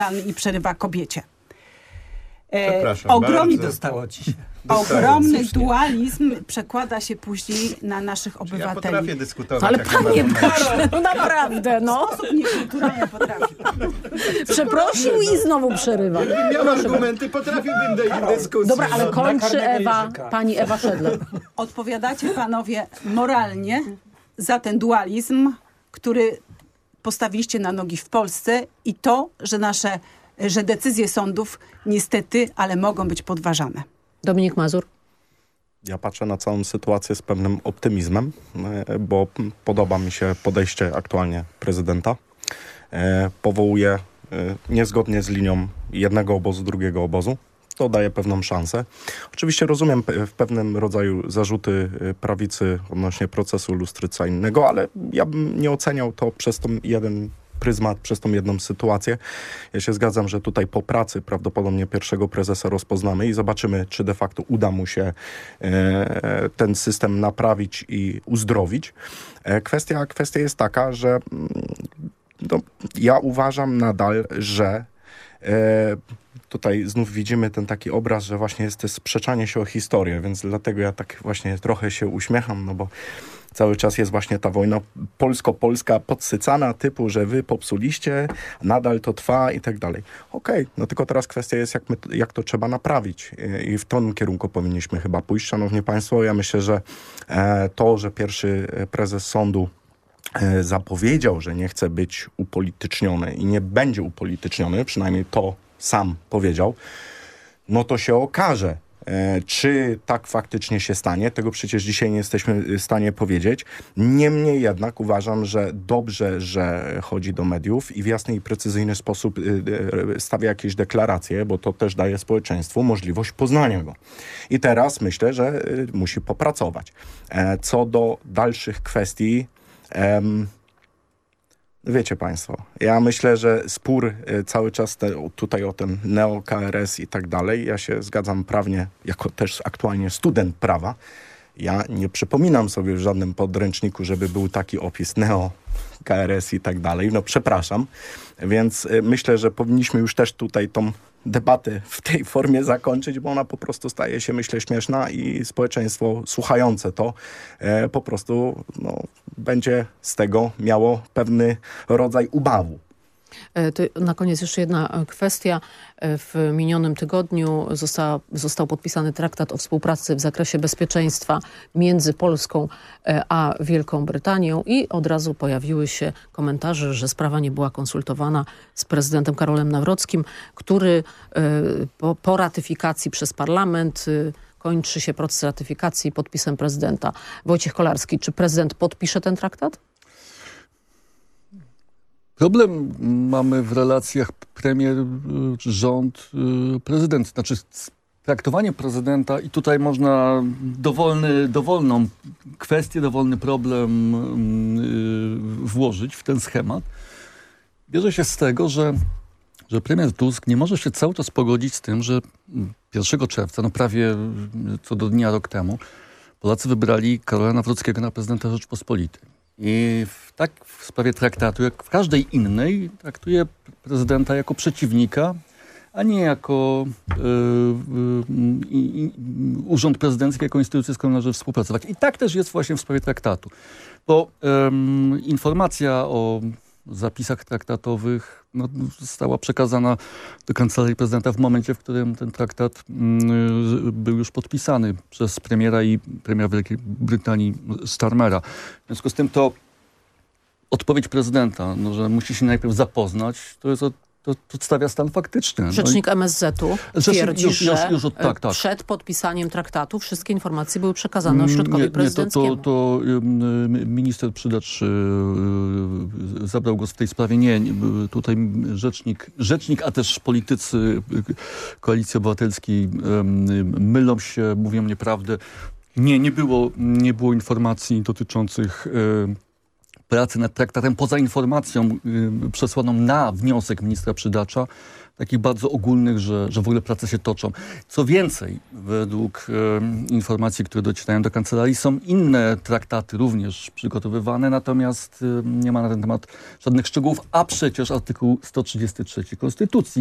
i przerywa kobiecie. Ogromny dostało ci się. Ogromny dualizm przekłada się później na naszych obywateli. Ja potrafię dyskutować. Ale panie Boże, no naprawdę, no. W sposób niekulturalny potrafi. Przeprosił i znowu przerywa. Gdybym miał argumenty, potrafiłbym dojść dyskusji. Dobra, ale kończy karnego pani Ewa Szedler. Odpowiadacie panowie moralnie za ten dualizm, który postawiliście na nogi w Polsce i to, że decyzje sądów niestety, ale mogą być podważane. Dominik Mazur. Ja patrzę na całą sytuację z pewnym optymizmem, bo podoba mi się podejście aktualnie prezydenta. Powołuje niezgodnie z linią jednego obozu, drugiego obozu. To daje pewną szansę. Oczywiście rozumiem w pewnym rodzaju zarzuty prawicy odnośnie procesu lustracyjnego, ale ja bym nie oceniał to przez ten jeden pryzmat, przez tą jedną sytuację. Ja się zgadzam, że tutaj po pracy prawdopodobnie pierwszego prezesa rozpoznamy i zobaczymy, czy de facto uda mu się ten system naprawić i uzdrowić. Kwestia jest taka, że ja uważam nadal, że tutaj znów widzimy ten taki obraz, że właśnie jest to sprzeczanie się o historię, więc dlatego ja tak właśnie trochę się uśmiecham, no bo cały czas jest właśnie ta wojna polsko-polska podsycana typu, że wy popsuliście, nadal to trwa i tak dalej. Okej, no tylko teraz kwestia jest, jak to trzeba naprawić i w tym kierunku powinniśmy chyba pójść. Szanowni Państwo, ja myślę, że to, że pierwszy prezes sądu zapowiedział, że nie chce być upolityczniony i nie będzie upolityczniony, przynajmniej to sam powiedział, no to się okaże, czy tak faktycznie się stanie. Tego przecież dzisiaj nie jesteśmy w stanie powiedzieć. Niemniej jednak uważam, że dobrze, że chodzi do mediów i w jasny i precyzyjny sposób stawia jakieś deklaracje, bo to też daje społeczeństwu możliwość poznania go. I teraz myślę, że musi popracować. Co do dalszych kwestii, wiecie Państwo, ja myślę, że spór cały czas tutaj o ten neo-KRS i tak dalej, ja się zgadzam prawnie, jako też aktualnie student prawa, ja nie przypominam sobie w żadnym podręczniku, żeby był taki opis neo-KRS i tak dalej, no przepraszam, więc myślę, że powinniśmy już też tutaj tą debatę w tej formie zakończyć, bo ona po prostu staje się, myślę, śmieszna i społeczeństwo słuchające to po prostu będzie z tego miało pewny rodzaj ubawu. To na koniec jeszcze jedna kwestia. W minionym tygodniu został podpisany traktat o współpracy w zakresie bezpieczeństwa między Polską a Wielką Brytanią i od razu pojawiły się komentarze, że sprawa nie była konsultowana z prezydentem Karolem Nawrockim, który po ratyfikacji przez parlament kończy się proces ratyfikacji podpisem prezydenta. Wojciech Kolarski, czy prezydent podpisze ten traktat? Problem mamy w relacjach premier, rząd, prezydent. Znaczy traktowanie prezydenta i tutaj można dowolną kwestię, dowolny problem włożyć w ten schemat. Bierze się z tego, że premier Tusk nie może się cały czas pogodzić z tym, że 1 czerwca, prawie co do dnia rok temu, Polacy wybrali Karola Nawrockiego na prezydenta Rzeczypospolitej. I w sprawie traktatu, jak w każdej innej, traktuje prezydenta jako przeciwnika, a nie jako urząd prezydencki, jako instytucję, z którą należy współpracować. I tak też jest właśnie w sprawie traktatu. Bo informacja o zapisach traktatowych została przekazana do Kancelarii Prezydenta w momencie, w którym ten traktat był już podpisany przez premiera i premiera Wielkiej Brytanii Starmera. W związku z tym to odpowiedź prezydenta, że musi się najpierw zapoznać, to przedstawia stan faktyczny. Rzecznik MSZ-u twierdzi, że tak. przed podpisaniem traktatu wszystkie informacje były przekazane ośrodkowi prezydenckiemu. To minister Przydacz zabrał głos w tej sprawie. Nie, tutaj rzecznik, a też politycy Koalicji Obywatelskiej mylą się, mówią nieprawdę. Nie było informacji dotyczących pracy nad traktatem, poza informacją przesłaną na wniosek ministra Przydacza, takich bardzo ogólnych, że w ogóle prace się toczą. Co więcej, według informacji, które docierają do kancelarii, są inne traktaty również przygotowywane, natomiast nie ma na ten temat żadnych szczegółów, a przecież artykuł 133 Konstytucji